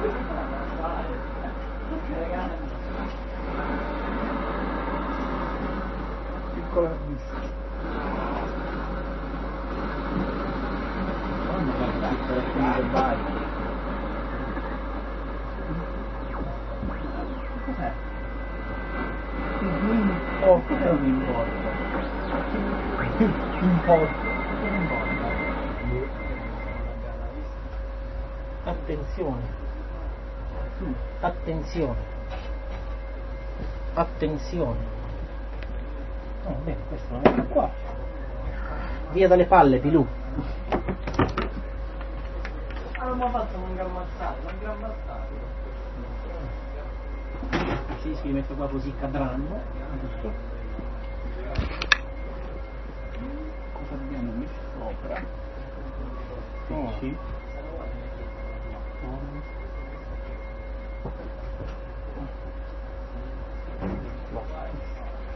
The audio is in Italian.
Piccola vista. Cos'è? Oh, cos'è un importo? Importo? Che importa? Attenzione. Attenzione. Attenzione. Bene, questo lo metto qua. Via dalle palle, Pilù. Non mi ha fatto un gran massaggio, Sì, metto qua così cadranno. Giusto. Cosa abbiamo messo sopra? Sì.